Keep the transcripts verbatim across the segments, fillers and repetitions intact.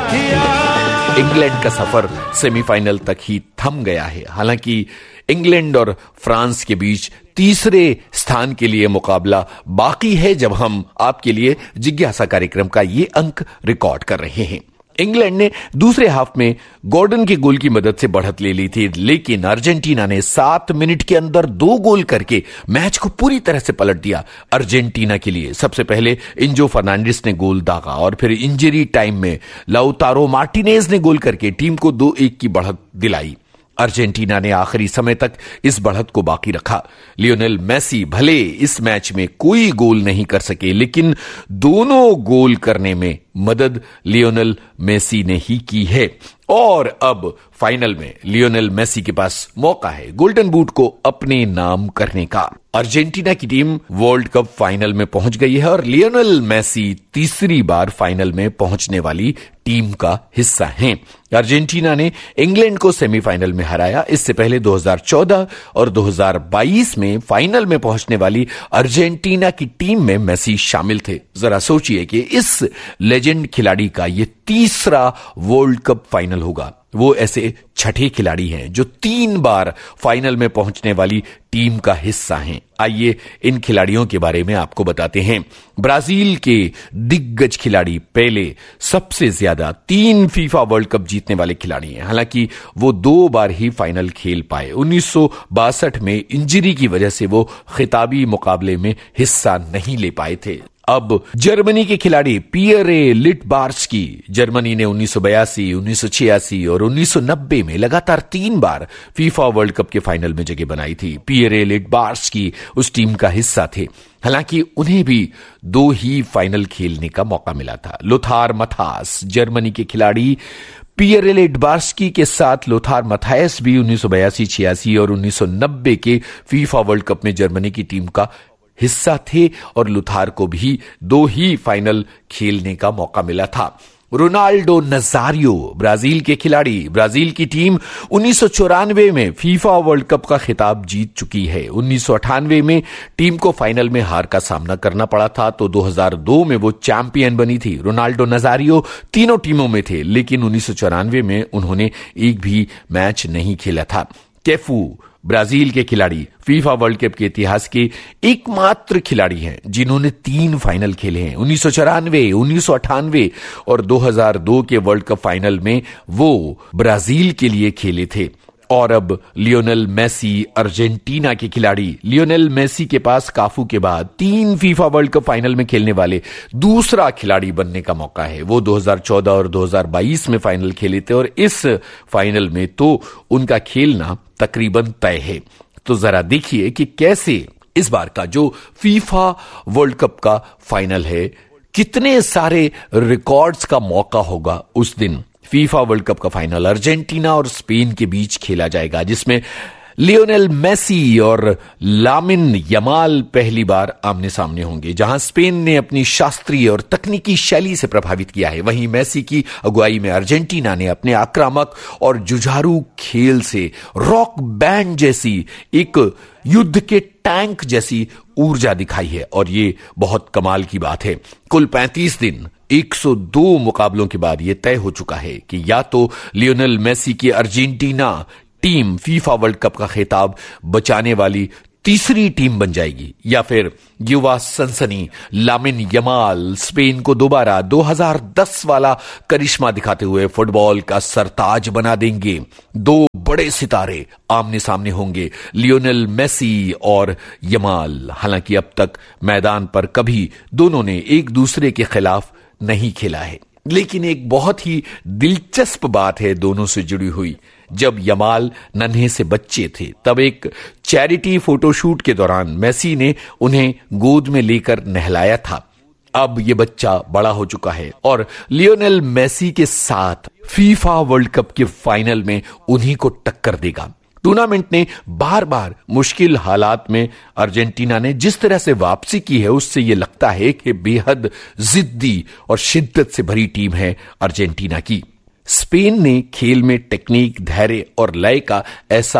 England का सफर semifinal तक ही थम गया है। हालांकि इंग्लैंड और फ्रांस के बीच तीसरे स्थान के लिए मुकाबला बाकी है जब हम आपके लिए जिज्ञासा कार्यक्रम का ये अंक रिकॉर्ड कर रहे हैं। इंग्लैंड ने दूसरे हाफ में गॉर्डन के गोल की मदद से बढ़त ले ली थी, लेकिन अर्जेंटीना ने सात मिनट के अंदर दो गोल करके मैच को पूरी तरह से पलट दिया। अर्जेंटीना के लिए सबसे पहले इंजो फर्नांडिस ने गोल दागा और फिर इंजरी टाइम में लाउतारो मार्टिनेज ने गोल करके टीम को दो एक की बढ़त दिलाई। अर्जेंटीना ने आखिरी समय तक इस बढ़त को बाकी रखा। लियोनेल मेसी भले इस मैच में कोई गोल नहीं कर सके, लेकिन दोनों गोल करने में मदद लियोनेल मेसी ने ही की है। और अब फाइनल में लियोनेल मेसी के पास मौका है गोल्डन बूट को अपने नाम करने का। अर्जेंटीना की टीम वर्ल्ड कप फाइनल में पहुंच गई है और लियोनेल मेसी तीसरी बार फाइनल में पहुंचने वाली टीम का हिस्सा हैं। अर्जेंटीना ने इंग्लैंड को सेमीफाइनल में हराया। इससे पहले दो हज़ार चौदह और दो हज़ार बाईस में फाइनल में पहुंचने वाली अर्जेंटीना की टीम में मेसी शामिल थे। जरा सोचिए कि इस लेजेंड खिलाड़ी का यह तीसरा वर्ल्ड कप फाइनल होगा। वो ऐसे छठे खिलाड़ी हैं जो तीन बार फाइनल में पहुंचने वाली टीम का हिस्सा हैं। आइए इन खिलाड़ियों के बारे में आपको बताते हैं। ब्राजील के दिग्गज खिलाड़ी पेले सबसे ज्यादा तीन फीफा वर्ल्ड कप जीतने वाले खिलाड़ी हैं। हालांकि वो दो बार ही फाइनल खेल पाए। उन्नीस सौ बासठ में इंजरी की वजह से वो खिताबी मुकाबले में हिस्सा नहीं ले पाए थे। अब जर्मनी के खिलाड़ी पियरे लिटबार्स्की, जर्मनी ने उन्नीस सौ बयासी, उन्नीस सौ छियासी और उन्नीस सौ नब्बे में लगातार तीन बार फीफा वर्ल्ड कप के फाइनल में जगह बनाई थी। पियरे लिटबार्स्की उस टीम का हिस्सा थे। हालांकि उन्हें भी दो ही फाइनल खेलने का मौका मिला था। लोथार मथास, जर्मनी के खिलाड़ी पियरे लिटबार्स्की के साथ लोथार मथायस भी उन्नीस सौ बयासी, छियासी और उन्नीस सौ नब्बे के फीफा वर्ल्ड कप में जर्मनी की टीम का हिस्सा थे और लुथार को भी दो ही फाइनल खेलने का मौका मिला था। रोनाल्डो नजारियो, ब्राजील के खिलाड़ी, ब्राजील की टीम उन्नीस सौ चौरानवे में फीफा वर्ल्ड कप का खिताब जीत चुकी है। उन्नीस सौ अट्ठानवे में टीम को फाइनल में हार का सामना करना पड़ा था, तो दो हज़ार दो में वो चैंपियन बनी थी। रोनाल्डो नजारियो तीनों टीमों में थे, लेकिन उन्नीस सौ चौरानवे में उन्होंने एक भी मैच नहीं खेला था। कैफू, ब्राजील के खिलाड़ी, फीफा वर्ल्ड कप के इतिहास के एकमात्र खिलाड़ी हैं जिन्होंने तीन फाइनल खेले हैं। उन्नीस सौ चौरानवे, उन्नीस सौ अट्ठानवे और दो हज़ार दो के वर्ल्ड कप फाइनल में वो ब्राजील के लिए खेले थे। और अब लियोनेल मेसी, अर्जेंटीना के खिलाड़ी। लियोनेल मेसी के पास काफू के बाद तीन फीफा वर्ल्ड कप फाइनल में खेलने वाले दूसरा खिलाड़ी बनने का मौका है। वो दो हज़ार चौदह और दो हज़ार बाईस में फाइनल खेले थे और इस फाइनल में तो उनका खेलना तकरीबन तय है। तो जरा देखिए कि कैसे इस बार का जो फीफा वर्ल्ड कप का फाइनल है, कितने सारे रिकॉर्ड्स का मौका होगा उस दिन। फीफा वर्ल्ड कप का फाइनल अर्जेंटीना और स्पेन के बीच खेला जाएगा, जिसमें लियोनेल मेसी और लामिन यमाल पहली बार आमने सामने होंगे। जहां स्पेन ने अपनी शास्त्रीय और तकनीकी शैली से प्रभावित किया है, वहीं मेसी की अगुवाई में अर्जेंटीना ने अपने आक्रामक और जुझारू खेल से रॉक बैंड जैसी, एक युद्ध के टैंक जैसी ऊर्जा दिखाई है। और ये बहुत कमाल की बात है। कुल पैंतीस दिन, एक सौ दो मुकाबलों के बाद यह तय हो चुका है कि या तो लियोनेल मेसी की Argentina team FIFA world cup का खिताब बचाने वाली तीसरी टीम बन जाएगी, या फिर युवा सनसनी लामिन यमाल स्पेन को दोबारा दो हज़ार दस वाला करिश्मा दिखाते हुए फुटबॉल का सरताज बना देंगे। दो बड़े सितारे आमने सामने होंगे, लियोनेल मेसी और यमाल। हालांकि अब तक मैदान पर कभी दोनों ने एक दूसरे के खिलाफ नहीं खेला है, लेकिन एक बहुत ही दिलचस्प बात है दोनों से जुड़ी हुई। जब यमाल नन्हे से बच्चे थे, तब एक चैरिटी फोटोशूट के दौरान मेसी ने उन्हें गोद में लेकर नहलाया था। अब यह बच्चा बड़ा हो चुका है और लियोनेल मेसी के साथ फीफा वर्ल्ड कप के फाइनल में उन्हीं को टक्कर देगा। टूर्नामेंट ने बार बार मुश्किल हालात में अर्जेंटीना ने जिस तरह से वापसी की है, उससे यह लगता है कि बेहद जिद्दी और शिद्दत से भरी टीम है अर्जेंटीना की। स्पेन ने खेल में टेक्निक, धैर्य और लय का ऐसा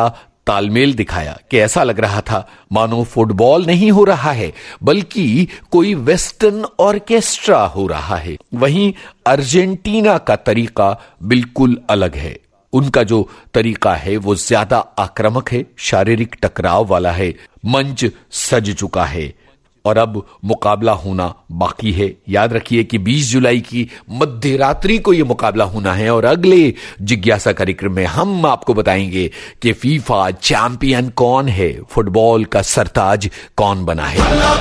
तालमेल दिखाया कि ऐसा लग रहा था मानो फुटबॉल नहीं हो रहा है बल्कि कोई वेस्टर्न ऑर्केस्ट्रा हो रहा है। वहीं अर्जेंटीना का तरीका बिल्कुल अलग है। उनका जो तरीका है वो ज्यादा आक्रामक है, शारीरिक टकराव वाला है। मंच सज चुका है और अब मुकाबला होना बाकी है। याद रखिए कि बीस जुलाई की मध्य रात्रि को यह मुकाबला होना है और अगले जिज्ञासा कार्यक्रम में हम आपको बताएंगे कि फीफा चैंपियन कौन है, फुटबॉल का सरताज कौन बना है।